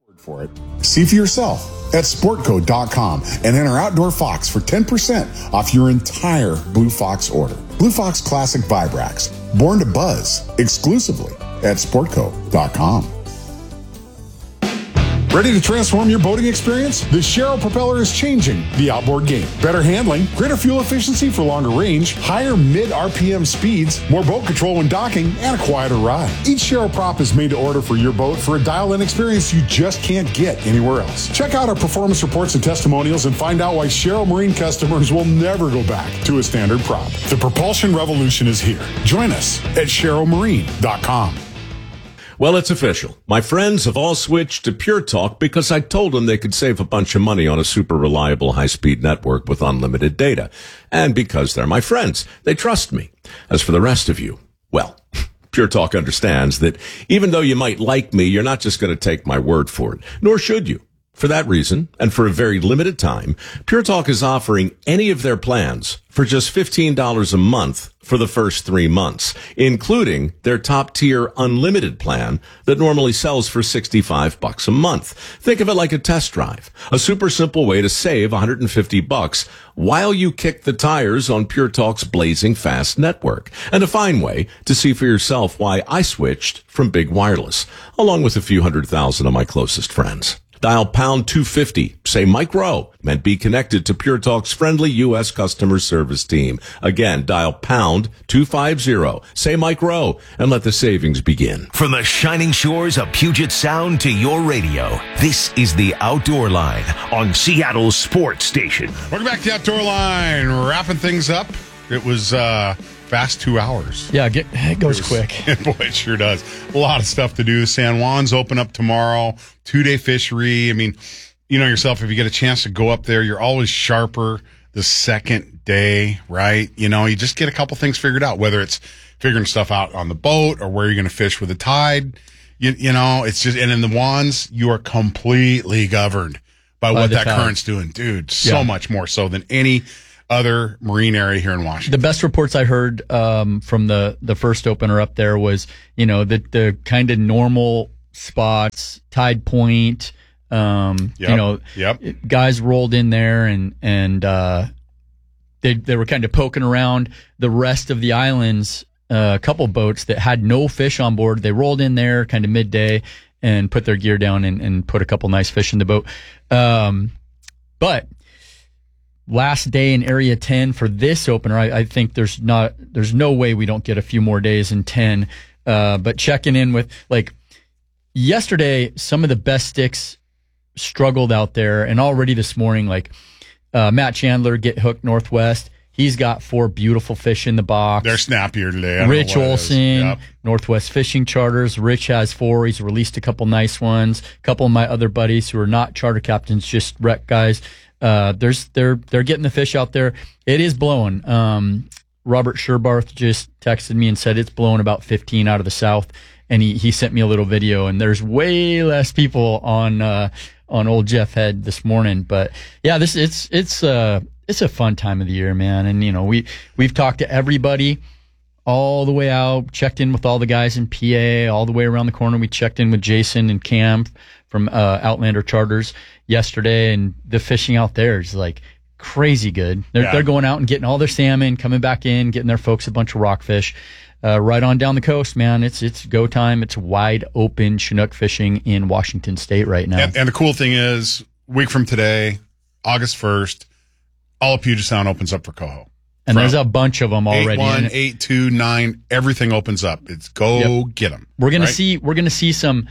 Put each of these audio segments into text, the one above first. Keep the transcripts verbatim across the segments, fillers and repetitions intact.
For it. See for yourself at sportco dot com and enter Outdoor Fox for ten percent off your entire Blue Fox order. Blue Fox Classic Vibrax, born to buzz exclusively at sportco dot com. Ready to transform your boating experience? The Sharrow propeller is changing the outboard game. Better handling, greater fuel efficiency for longer range, higher mid-R P M speeds, more boat control when docking, and a quieter ride. Each Sharrow prop is made to order for your boat for a dial-in experience you just can't get anywhere else. Check out our performance reports and testimonials and find out why Sharrow Marine customers will never go back to a standard prop. The propulsion revolution is here. Join us at sharrow marine dot com. Well, it's official. My friends have all switched to Pure Talk because I told them they could save a bunch of money on a super reliable high-speed network with unlimited data. And because they're my friends, they trust me. As for the rest of you, well, Pure Talk understands that even though you might like me, you're not just going to take my word for it, nor should you. For that reason, and for a very limited time, Pure Talk is offering any of their plans for just fifteen dollars a month for the first three months, including their top-tier unlimited plan that normally sells for sixty-five bucks a month. Think of it like a test drive, a super simple way to save one hundred fifty bucks while you kick the tires on Pure Talk's blazing fast network, and a fine way to see for yourself why I switched from big wireless, along with a few hundred thousand of my closest friends. Dial pound two fifty, say Mike Rowe, and be connected to Pure Talk's friendly U S customer service team. Again, dial pound two fifty, say Mike Rowe, and let the savings begin. From the shining shores of Puget Sound to your radio, this is the Outdoor Line on Seattle's sports station. Welcome back to the Outdoor Line. Wrapping things up. It was uh, fast two hours. Yeah, get, it goes it was, Boy, quick. it sure does. A lot of stuff to do. San Juan's open up tomorrow. Two-day fishery. I mean, you know yourself, if you get a chance to go up there, you're always sharper the second day, right? You know, you just get a couple things figured out, whether it's figuring stuff out on the boat or where you're going to fish with the tide. You, you know, it's just, and in the Juans, you are completely governed by, by what that tide. Current's doing. Dude, so yeah. much more so than any other marine area here in Washington. The best reports I heard um, from the, the first opener up there was, you know, the, the kind of normal spots, Tide Point, um, yep. you know, yep. guys rolled in there and, and, uh, they, they were kind of poking around the rest of the islands, uh, a couple boats that had no fish on board. They rolled in there kind of midday and put their gear down and, and put a couple nice fish in the boat. Um, but last day in Area ten for this opener, I, I think there's not, there's no way we don't get a few more days in ten, uh, but checking in with like, yesterday, some of the best sticks struggled out there, and already this morning, like uh, Matt Chandler, Get Hooked Northwest, he's got four beautiful fish in the box. They're snappier today. Rich Olson, yep. Northwest Fishing Charters. Rich has four. He's released a couple nice ones. A couple of my other buddies who are not charter captains, just rec guys. Uh, there's they're they're getting the fish out there. It is blowing. Um, Robert Sherbarth just texted me and said it's blowing about fifteen out of the south. And he, he sent me a little video, and there's way less people on uh, on Old Jeff Head this morning. But yeah, this it's it's uh it's a fun time of the year, man. And you know we we've talked to everybody all the way out, checked in with all the guys in P A, all the way around the corner. We checked in with Jason and Cam from uh, Outlander Charters yesterday, and the fishing out there is like crazy good. They're yeah. they're going out and getting all their salmon, coming back in, getting their folks a bunch of rockfish. Uh, right on down the coast, man. It's it's go time. It's wide open Chinook fishing in Washington State right now. And, and the cool thing is, week from today, August first, all of Puget Sound opens up for coho. And from there's a bunch of them already. eight one, eight two, nine, everything opens up. It's go yep. get them. We're gonna right? see. We're gonna see some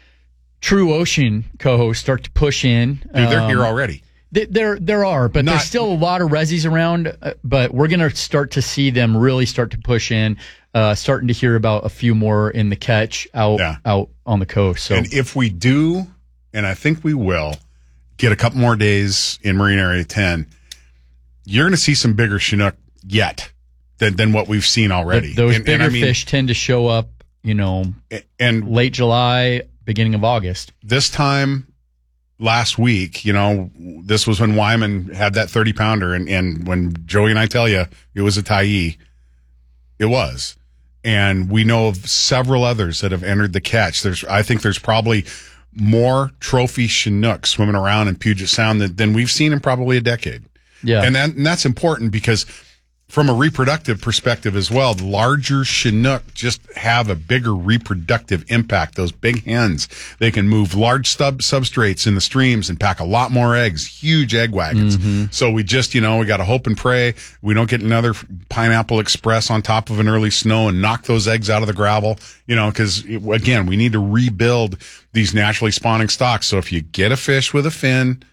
true ocean coho start to push in. Dude, they're um, here already. There, there are, but Not, there's still a lot of resis around. Uh, but we're gonna start to see them really start to push in. Uh, starting to hear about a few more in the catch out yeah. out on the coast. So, and if we do, and I think we will, get a couple more days in Marine Area ten, you're going to see some bigger Chinook yet than than what we've seen already. But those and, bigger and I mean, fish tend to show up, you know, and late July, beginning of August. This time last week, you know, this was when Wyman had that thirty pounder, and, and when Joey and I tell you it was a Tyee, it was. And we know of several others that have entered the catch. There's, I think there's probably more trophy Chinook swimming around in Puget Sound than, than we've seen in probably a decade. Yeah. And, that, and that's important because from a reproductive perspective as well, the larger Chinook just have a bigger reproductive impact. Those big hens, they can move large sub substrates in the streams and pack a lot more eggs, huge egg wagons. Mm-hmm. So we just, you know, we got to hope and pray we don't get another Pineapple Express on top of an early snow and knock those eggs out of the gravel, you know, because again, we need to rebuild these naturally spawning stocks. So if you get a fish with a fin,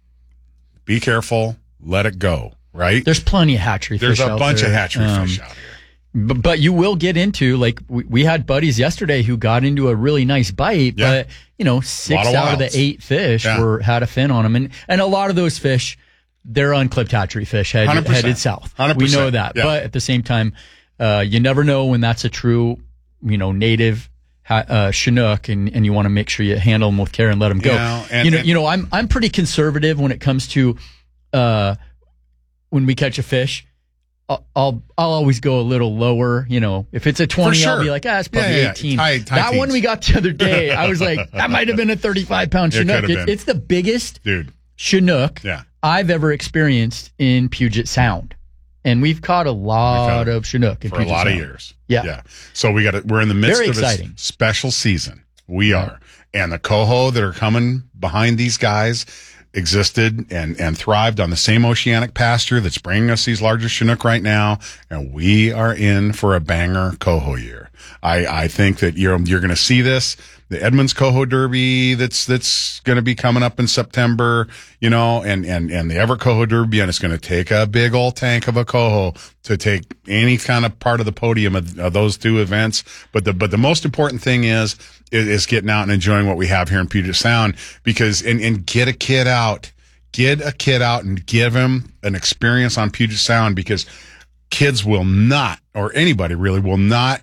be careful, let it go. Right? There's plenty of hatchery There's fish a out bunch there. of hatchery Um, fish out here. But, but you will get into, like, we, we had buddies yesterday who got into a really nice bite, Yeah. but, you know, six of out of wilds. the eight fish Yeah. were had a fin on them. And, and a lot of those fish, they're unclipped hatchery fish head, one hundred percent. headed south. one hundred We percent. know that. Yeah. But at the same time, uh, you never know when that's a true, you know, native ha- uh, Chinook, and, and you want to make sure you handle them with care and let them go. You know, and- you know, and- you know, I'm I'm pretty conservative when it comes to uh, when we catch a fish. I'll, I'll I'll always go a little lower. You know, if it's a twenty, sure. I'll be like, ah, it's probably Yeah, yeah, yeah. eighteen. High- high that one teens. we got the other day, I was like, that might have been a thirty-five pound It Chinook. could have It's, been. it's the biggest Dude. Chinook Yeah. I've ever experienced in Puget Sound, and we've caught a lot caught it of Chinook in For Puget a lot Sound. of years. Yeah. Yeah. So we got it. We're in the midst Very of exciting. a special season. We are. And the coho that are coming behind these guys existed and, and thrived on the same oceanic pasture that's bringing us these larger Chinook right now. And we are in for a banger coho year. I, I think that you're, you're going to see this. The Edmonds Coho Derby that's, that's going to be coming up in September, you know, and, and, and the Everett Coho Derby. And it's going to take a big old tank of a coho to take any kind of part of the podium of, of those two events. But the, but the most important thing is, is, is getting out and enjoying what we have here in Puget Sound, because, and, and get a kid out, get a kid out and give him an experience on Puget Sound, because kids will not, or anybody really will not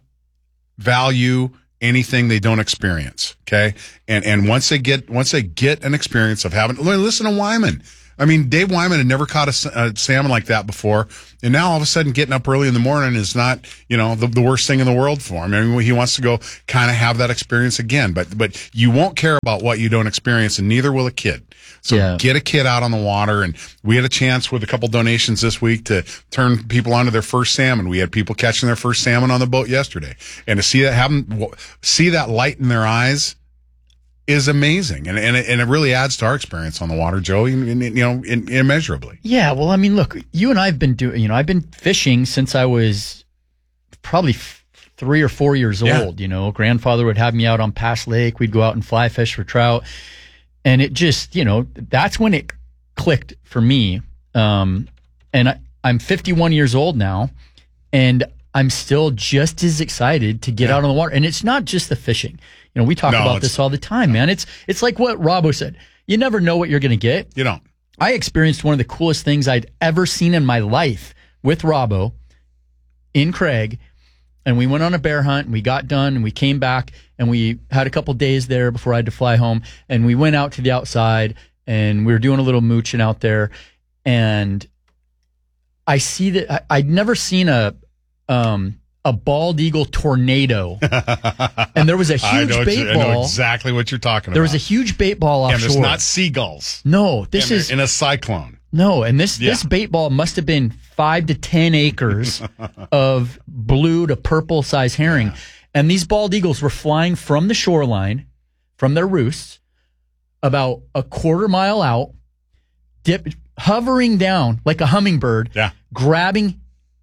value anything they don't experience. Okay. And, and once they get, once they get an experience of having, listen to Wyman. I mean, Dave Wyman had never caught a, a salmon like that before. And now all of a sudden getting up early in the morning is not, you know, the, the worst thing in the world for him. I mean, he wants to go kind of have that experience again, but, but you won't care about what you don't experience, and neither will a kid. So Yeah. get a kid out on the water. And we had a chance with a couple donations this week to turn people onto their first salmon. We had people catching their first salmon on the boat yesterday, and to see that, have them see that light in their eyes is amazing. And, and, it, and it really adds to our experience on the water, Joe, and, and, you know, in, immeasurably. Yeah, well, I mean, look, you and I have been doing, you know, I've been fishing since I was probably f- three or four years Yeah. old. You know, grandfather would have me out on Pass Lake. We'd go out and fly fish for trout. And it just, you know, that's when it clicked for me. Um, and I, I'm fifty-one years old now, and I'm still just as excited to get Yeah. out on the water. And it's not just the fishing. You know, we talk No, about it's- this all the time, man. It's it's like what Robbo said. You never know what you're going to get. You don't. I experienced one of the coolest things I'd ever seen in my life with Robbo in Craig. And we went on a bear hunt, and we got done, and we came back, and we had a couple days there before I had to fly home. And we went out to the outside, and we were doing a little mooching out there. And I see that I, I'd never seen a um, a bald eagle tornado, and there was a I huge know, bait I know ball. exactly what you're talking There about. was a huge bait ball and offshore. it's not seagulls. no, this in, is in a cyclone. no, and this Yeah. this bait ball must have been five to ten acres of blue to purple size herring, and these bald eagles were flying from the shoreline, from their roosts, about a quarter mile out, dip, hovering down like a hummingbird, Yeah. grabbing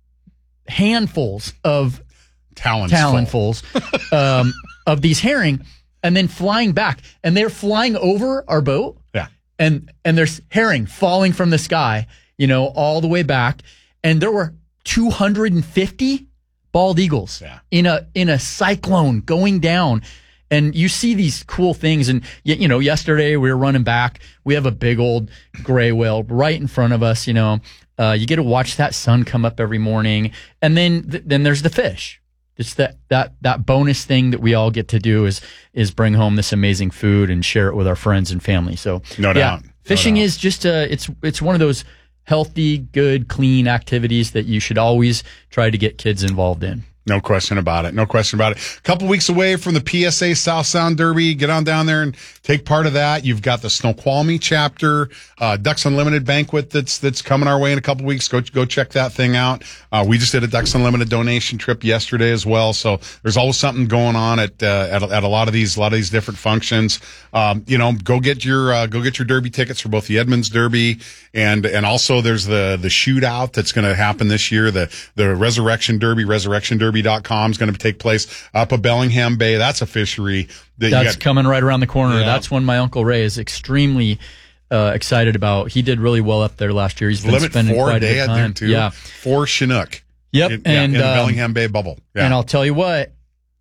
handfuls of Talons. full. talonfuls um, of these herring, and then flying back, and they're flying over our boat. Yeah. And and there's herring falling from the sky, you know, all the way back. And there were two hundred fifty bald eagles Yeah. in a in a cyclone going down. And you see these cool things. And, y- you know, yesterday we were running back. We have a big old gray whale right in front of us, you know. Uh, you get to watch that sun come up every morning. And then th- then there's the fish. It's that, that that bonus thing that we all get to do is is bring home this amazing food and share it with our friends and family. So No yeah, doubt. No fishing doubt. is just a it's it's one of those healthy, good, clean activities that you should always try to get kids involved in. No question about it. No question about it. A couple weeks away from the P S A South Sound Derby. Get on down there and take part of that. You've got the Snoqualmie chapter, uh, Ducks Unlimited banquet that's that's coming our way in a couple weeks. Go go check that thing out. Uh, we just did a Ducks Unlimited donation trip yesterday as well. So there's always something going on at uh, at, at a lot of these a lot of these different functions. Um, you know, go get your uh, go get your Derby tickets for both the Edmonds Derby and and also there's the the shootout that's going to happen this year. The the Resurrection Derby, Resurrection Derby. Dot com is going to take place up at Bellingham Bay. That's a fishery that that's you got, coming right around the corner. Yeah. That's one my Uncle Ray is extremely uh, excited about. He did really well up there last year. He's been Limit spending four quite a day bit of out there time. too. Yeah, for Chinook. Yep, in, and yeah, in the um, Bellingham Bay bubble. Yeah. And I'll tell you what,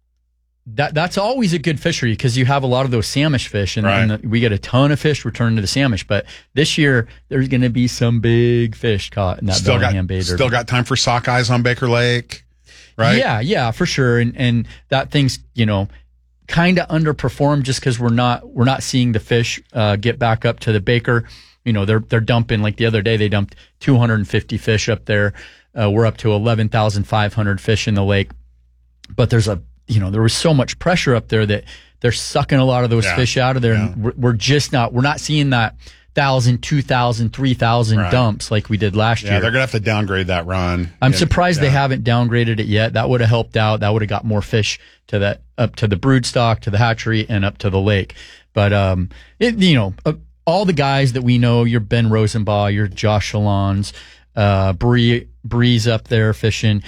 that that's always a good fishery because you have a lot of those Samish fish, and, Right. and the, we get a ton of fish returned to the Samish. But this year, there's going to be some big fish caught in that still Bellingham got Bay Derby. still got time for sockeyes on Baker Lake. Right? Yeah, yeah, for sure. And and that thing's, you know, kind of underperformed just because we're not we're not seeing the fish uh, get back up to the Baker. You know, they're they're dumping like the other day they dumped two hundred fifty fish up there. Uh, we're up to eleven thousand five hundred fish in the lake. But there's a you know there was so much pressure up there that they're sucking a lot of those Yeah. fish out of there, Yeah. and we're, we're just not we're not seeing that thousand, two thousand, three thousand Right. dumps like we did last Yeah, year. they're gonna have to downgrade that run. I'm Yeah, surprised they yeah. haven't downgraded it yet. That would have helped out. That would have got more fish to that up to the brood stock, to the hatchery, and up to the lake. But um, it, you know, uh, all the guys that we know, your Ben Rosenbaugh, your Josh Shalons, uh, Bree Breeze up there fishing.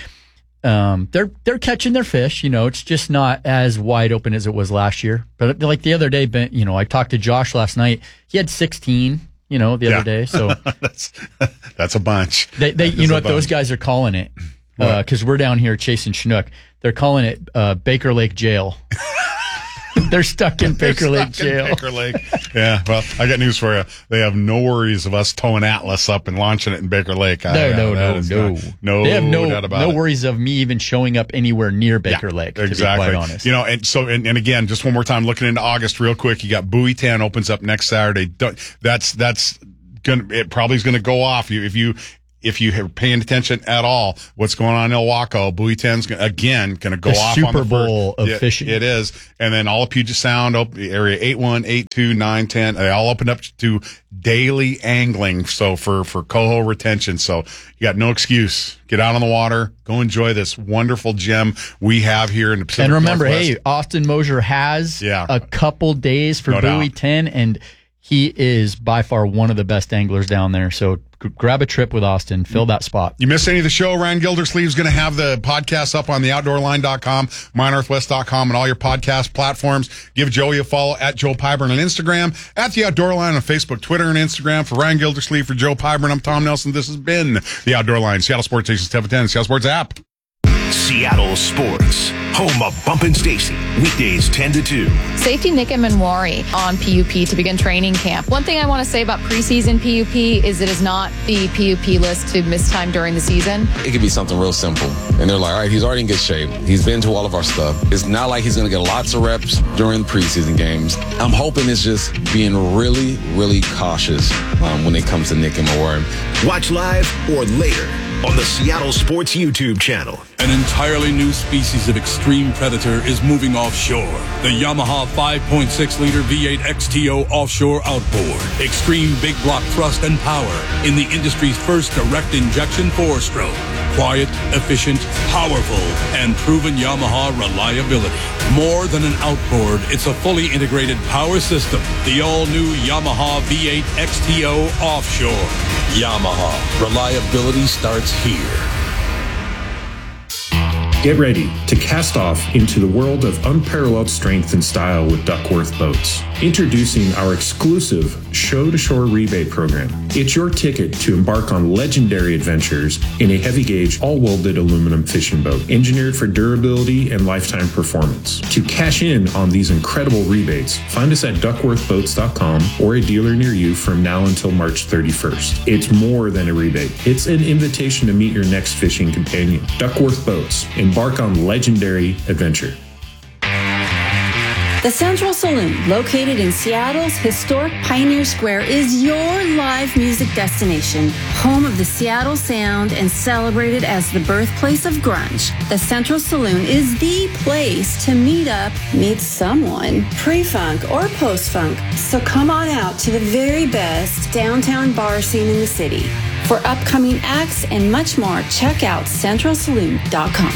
Um, they're they're catching their fish. You know, it's just not as wide open as it was last year. But like the other day, Ben, you know, I talked to Josh last night. He had sixteen. You know, the Yeah. other day. So that's that's a bunch. they, they That you is know a what those bunch. guys are calling it? What? Because we're down here chasing Chinook. They're calling it uh, Baker Lake Jail. They're stuck in Baker They're Lake stuck in Jail. Baker Lake. Yeah, well, I got news for you. They have no worries of us towing Atlas up and launching it in Baker Lake. I- No, uh, no, that no, is no. not- no, They have no doubt about no it. worries of me even showing up anywhere near Baker Yeah, Lake. Exactly. To be quite honest, You know, and so, and, and again, just one more time, looking into August real quick, you got Bowie ten opens up next Saturday. Don't- That's, that's gonna, it probably is gonna go off. You, if you, if you are paying attention at all, what's going on in Ilwaco, Bowie ten's gonna, again, gonna go The off Super on the Bowl first, of it, fishing. It is. And then all of Puget Sound, op- area eight one, eight two, nine ten, they all open up to daily angling. So for, for coho retention. So you got no excuse. Get out on the water. Go enjoy this wonderful gem we have here in the Pacific and remember, Northwest. hey, Austin Mosier has Yeah. a couple days for No Bowie doubt. ten, and he is by far one of the best anglers down there. So g- grab a trip with Austin, fill that spot. You missed any of the show, Ryan Gildersleeve's going to have the podcast up on the outdoor line dot com, my northwest dot com, and all your podcast platforms. Give Joey a follow at Joe Pyburn on Instagram, at the Outdoor Line on Facebook, Twitter, and Instagram. For Ryan Gildersleeve, for Joe Pyburn, I'm Tom Nelson. This has been the Outdoor Line, Seattle Sports Station seven ten, Seattle Sports app. Seattle Sports, home of Bump and Stacy, weekdays ten to two. Safety Nick and Manwari on P U P to begin training camp. One thing I want to say about preseason P U P is it is not the P U P list to miss time during the season. It could be something real simple. And they're like, all right, he's already in good shape. He's been to all of our stuff. It's not like he's going to get lots of reps during the preseason games. I'm hoping it's just being really, really cautious um, when it comes to Nick and Manwari. Watch live or later on the Seattle Sports YouTube channel. An entirely new species of extreme predator is moving offshore. The Yamaha five point six liter V eight X T O offshore outboard. Extreme big block thrust and power in the industry's first direct injection four-stroke. Quiet, efficient, powerful, and proven Yamaha reliability. More than an outboard, it's a fully integrated power system. The all-new Yamaha V eight X T O offshore. Yamaha. Reliability starts here. Get ready to cast off into the world of unparalleled strength and style with Duckworth Boats. Introducing our exclusive Show-to-Shore rebate program. It's your ticket to embark on legendary adventures in a heavy-gauge, all-welded aluminum fishing boat, engineered for durability and lifetime performance. To cash in on these incredible rebates, find us at duckworth boats dot com or a dealer near you from now until March thirty-first. It's more than a rebate. It's an invitation to meet your next fishing companion. Duckworth Boats. Embark on legendary adventure. The Central Saloon, located in Seattle's historic Pioneer Square, is your live music destination, home of the Seattle sound and celebrated as the birthplace of grunge. The Central Saloon is the place to meet up, meet someone, pre-funk or post-funk. So come on out to the very best downtown bar scene in the city. For upcoming acts and much more, check out central saloon dot com.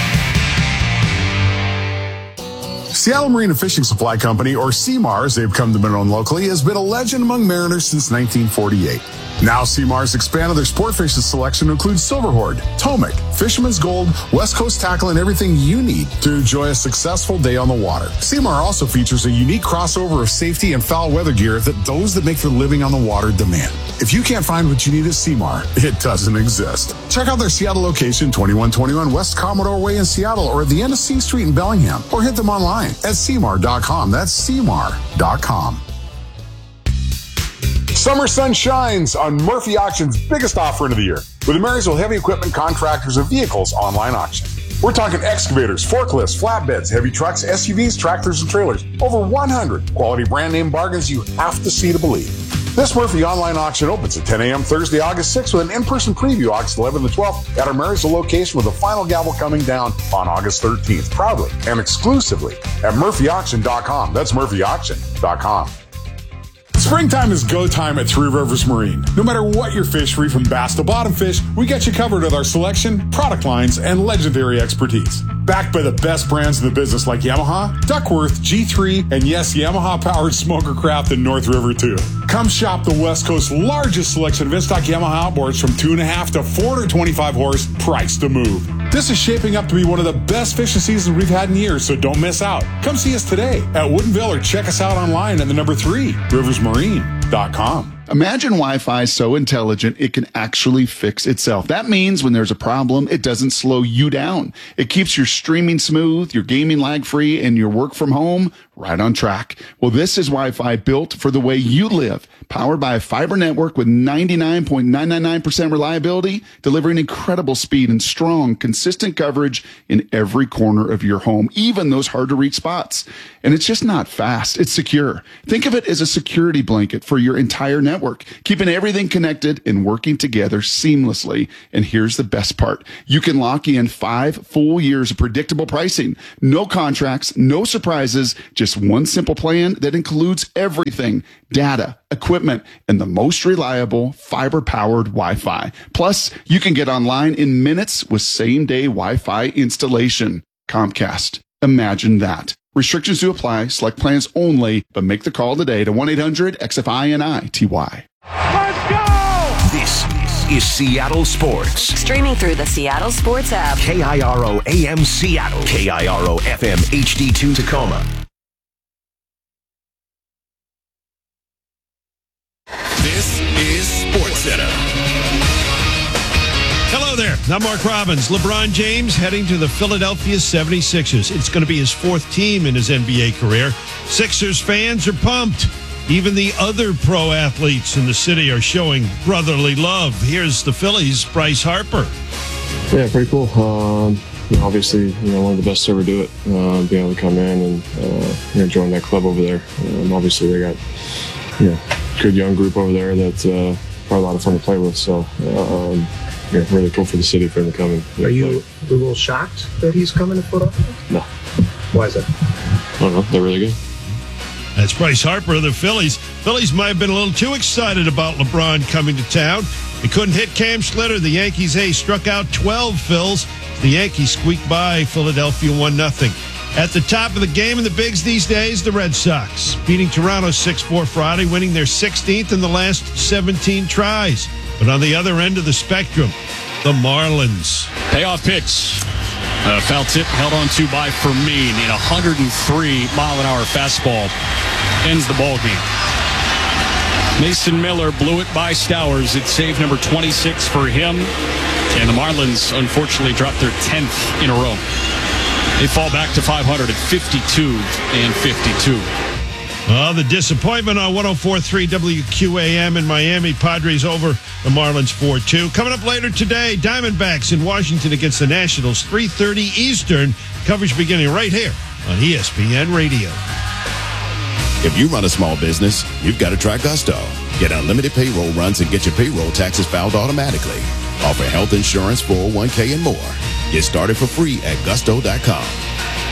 Seattle Marine and Fishing Supply Company, or C M A R as they've come to be known locally, has been a legend among mariners since nineteen forty-eight. Now C M A R has expanded their sport fishing selection to include Silverhorn, Tomic, Fisherman's Gold, West Coast tackle, and everything you need to enjoy a successful day on the water. C M A R also features a unique crossover of safety and foul weather gear that those that make their living on the water demand. If you can't find what you need at C M A R, it doesn't exist. Check out their Seattle location, twenty-one twenty-one West Commodore Way in Seattle, or at the end of C Street in Bellingham, or hit them online at C M A R dot com. That's C M A R dot com. Summer sun shines on Murphy Auction's biggest offering of the year with the Marysville Heavy Equipment Contractors of Vehicles online auction. We're talking excavators, forklifts, flatbeds, heavy trucks, S U Vs, tractors, and trailers. Over one hundred quality brand name bargains you have to see to believe. This Murphy online auction opens at ten a.m. Thursday, August sixth with an in-person preview August eleventh and twelfth at our Marysville location, with the final gavel coming down on August thirteenth. Proudly and exclusively at Murphy Auction dot com. That's Murphy Auction dot com. Springtime is go time at Three Rivers Marine. No matter what your fishery, from bass to bottom fish, we got you covered with our selection, product lines, and legendary expertise. Backed by the best brands in the business like Yamaha, Duckworth, G three, and yes, Yamaha-powered Smoker Craft in North River too. Come shop the West Coast's largest selection of in-stock Yamaha outboards from two and a half to four hundred twenty-five horse, priced to move. This is shaping up to be one of the best fishing seasons we've had in years, so don't miss out. Come see us today at Woodinville or check us out online at the number three, rivers marine dot com. Imagine Wi-Fi so intelligent it can actually fix itself. That means when there's a problem, it doesn't slow you down. It keeps your streaming smooth, your gaming lag-free, and your work from home right on track. Well, this is Wi-Fi built for the way you live, powered by a fiber network with ninety-nine point nine nine nine percent reliability, delivering incredible speed and strong, consistent coverage in every corner of your home, even those hard-to-reach spots. And it's just not fast. It's secure. Think of it as a security blanket for your entire network, keeping everything connected and working together seamlessly. And here's the best part. You can lock in five full years of predictable pricing. No contracts, no surprises, just one simple plan that includes everything: data, equipment, and the most reliable fiber-powered Wi-Fi. Plus, you can get online in minutes with same-day Wi-Fi installation. Comcast. Imagine that. Restrictions do apply. Select plans only, but make the call today to one eight hundred X F I N I T Y. Let's go! This is Seattle Sports. Streaming through the Seattle Sports app. K I R O A M Seattle. K I R O F M H D two Tacoma. This is SportsCenter. Hello there. I'm Mark Robbins. LeBron James heading to the Philadelphia seventy-sixers. It's going to be his fourth team in his N B A career. Sixers fans are pumped. Even the other pro athletes in the city are showing brotherly love. Here's the Phillies' Bryce Harper. Yeah, pretty cool. Um, you know, obviously, you know, one of the best to ever do it. Uh, being able to come in and uh, you know, join that club over there. Um, obviously, they got you know, good young group over there that's uh, probably a lot of fun to play with. So, um, yeah, really cool for the city for him to come in. Are you a little shocked that he's coming to Philadelphia? No. Why is that? I don't know. They're really good. That's Bryce Harper of the Phillies. Phillies might have been a little too excited about LeBron coming to town. They couldn't hit Cam Schlitter. The Yankees ace struck out twelve Phils. The Yankees squeaked by Philadelphia one nothing. At the top of the game in the bigs these days, the Red Sox beating Toronto six four Friday, winning their sixteenth in the last seventeen tries. But on the other end of the spectrum, the Marlins. Payoff pitch. Uh, foul tip held on to by Fermin in a one hundred three mile an hour fastball. Ends the ball game. Mason Miller blew it by Stowers. It's save number twenty-six for him. And the Marlins, unfortunately, dropped their tenth in a row. They fall back to five hundred at fifty-two and fifty-two. Uh, the disappointment on one oh four point three W Q A M in Miami. Padres over the Marlins four two. Coming up later today, Diamondbacks in Washington against the Nationals, three thirty Eastern. Coverage beginning right here on E S P N Radio. If you run a small business, you've got to try Gusto. Get unlimited payroll runs and get your payroll taxes filed automatically. Offer health insurance, four oh one k, and more. Get started for free at gusto dot com.